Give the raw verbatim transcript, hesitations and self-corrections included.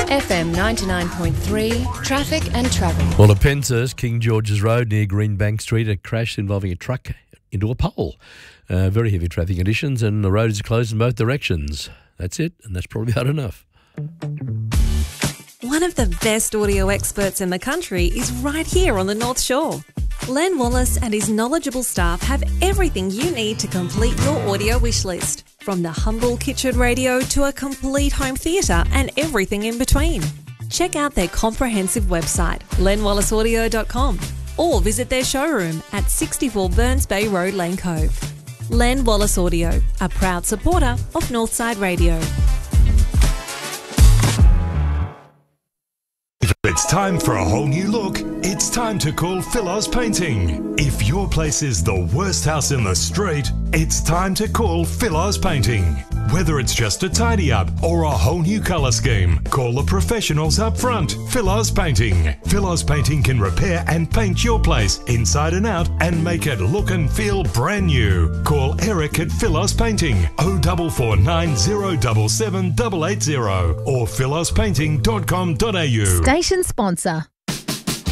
F M ninety-nine point three, traffic and travel. Well, at Penshurst, King George's Road near Greenbank Street, a crash involving a truck into a pole. Uh, very heavy traffic conditions and the road is closed in both directions. That's it, and that's probably about enough. One of the best audio experts in the country is right here on the North Shore. Len Wallace and his knowledgeable staff have everything you need to complete your audio wish list, from the humble kitchen radio to a complete home theatre and everything in between. Check out their comprehensive website, len wallace audio dot com, or visit their showroom at sixty-four Burns Bay Road, Lane Cove. Len Wallace Audio, a proud supporter of Northside Radio. If it's time for a whole new look, it's time to call Philos Painting. If your place is the worst house in the street, it's time to call Philos Painting. Whether it's just a tidy up or a whole new colour scheme, call the professionals up front. Philos Painting. Philos Painting can repair and paint your place inside and out and make it look and feel brand new. Call Eric at Philos Painting oh four four nine zero seven seven eight eight zero or philos painting dot com dot a u. Station sponsor.